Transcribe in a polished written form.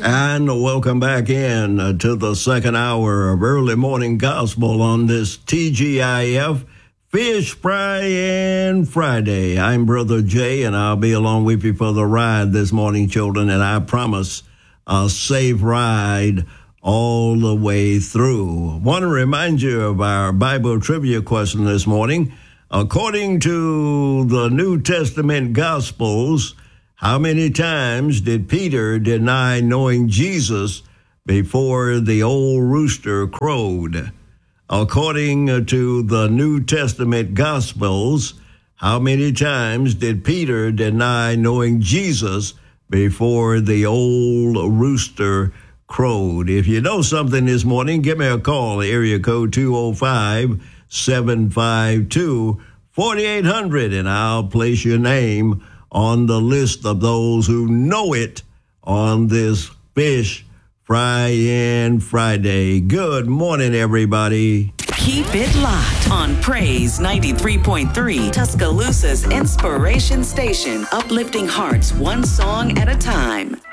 And welcome back in to the second hour of Early Morning Gospel on this TGIF Fish Fry and Friday. I'm Brother Jay, and I'll be along with you for the ride this morning, children, and I promise a safe ride all the way through. Want to remind you of our Bible trivia question this morning. According to the New Testament Gospels, how many times did Peter deny knowing Jesus before the old rooster crowed? According to the New Testament Gospels, how many times did Peter deny knowing Jesus before the old rooster crowed? If you know something this morning, give me a call, area code 205-752-4800, and I'll place your name on the list of those who know it on this Fish Fry and Friday. Good morning, everybody. Keep it locked on Praise 93.3, Tuscaloosa's inspiration station, uplifting hearts one song at a time.